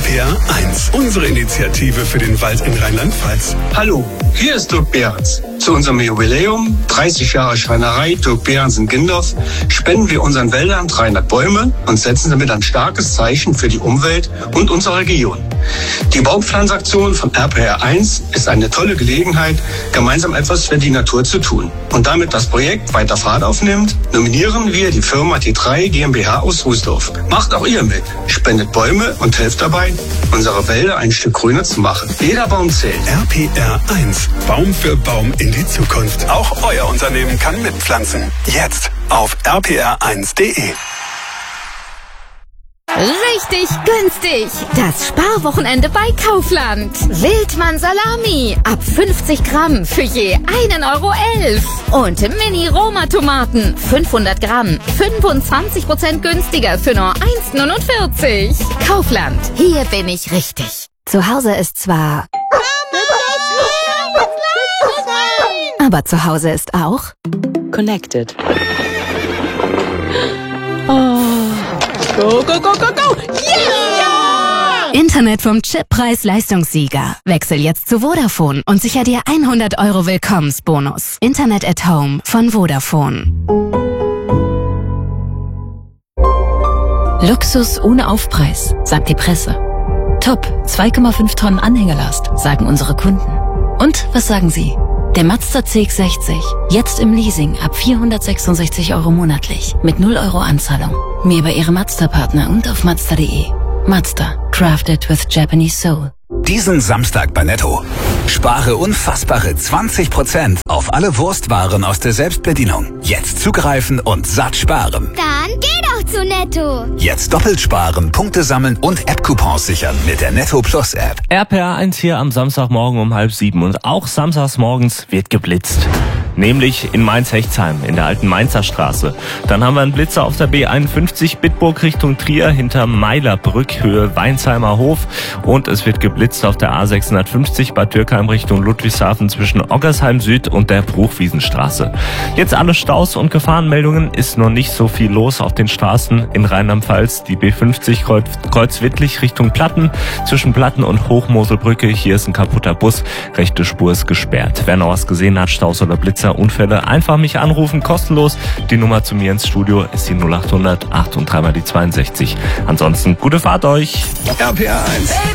RPR 1, unsere Initiative für den Wald in Rheinland-Pfalz. Hallo, hier ist Dirk Behrens. Zu unserem Jubiläum, 30 Jahre Schreinerei Dirk Behrens in Gindorf, spenden wir unseren Wäldern 300 Bäume und setzen damit ein starkes Zeichen für die Umwelt und unsere Region. Die Baumpflanzaktion von RPR 1 ist eine tolle Gelegenheit, gemeinsam etwas für die Natur zu tun. Und damit das Projekt weiter Fahrt aufnimmt, nominieren wir die Firma T3 GmbH aus Rußdorf. Macht auch ihr mit, spendet Bäume und helft dabei, unsere Wälder ein Stück grüner zu machen. Jeder Baum zählt. RPR 1, Baum für Baum in die Zukunft. Auch euer Unternehmen kann mitpflanzen. Jetzt auf rpr1.de. Richtig günstig! Das Sparwochenende bei Kaufland. Wildmann Salami ab 50 Gramm für je 1,11 € und Mini-Roma-Tomaten 500 Gramm 25% günstiger für nur 1,49 €. Kaufland, hier bin ich richtig. Zu Hause ist zwar... aber zu Hause ist auch... Connected. Oh. Go, go, go, go, go! Yeah! Internet vom Chip-Preis-Leistungssieger. Wechsel jetzt zu Vodafone und sicher dir 100 € Willkommensbonus. Internet at Home von Vodafone. Luxus ohne Aufpreis, sagt die Presse. Top, 2,5 Tonnen Anhängerlast, sagen unsere Kunden. Und was sagen Sie? Der Mazda CX-60, jetzt im Leasing ab 466 € monatlich, mit 0 € Anzahlung. Mehr bei Ihrem Mazda-Partner und auf Mazda.de. Mazda, crafted with Japanese soul. Diesen Samstag bei Netto. Spare unfassbare 20% auf alle Wurstwaren aus der Selbstbedienung. Jetzt zugreifen und satt sparen. Dann geh doch zu Netto. Jetzt doppelt sparen, Punkte sammeln und App-Coupons sichern mit der Netto Plus App. RPR 1 hier am Samstagmorgen um 6:30 und auch samstags morgens wird geblitzt. Nämlich in Mainz-Hechtsheim, in der alten Mainzer Straße. Dann haben wir einen Blitzer auf der B51 Bitburg Richtung Trier hinter Meilerbrück, Höhe Weinsheimmer Hof. Und es wird geblitzt auf der A650 Bad Dürkheim Richtung Ludwigshafen zwischen Oggersheim Süd und der Bruchwiesenstraße. Jetzt alle Staus und Gefahrenmeldungen, ist noch nicht so viel los auf den Straßen in Rheinland-Pfalz. Die B50 Kreuz Wittlich Richtung Platten, zwischen Platten und Hochmoselbrücke. Hier ist ein kaputter Bus, rechte Spur ist gesperrt. Wer noch was gesehen hat, Staus oder Blitzer, Unfälle, einfach mich anrufen, kostenlos. Die Nummer zu mir ins Studio ist die 0800 8 und 3 mal die 62. Ansonsten gute Fahrt euch. RPR 1.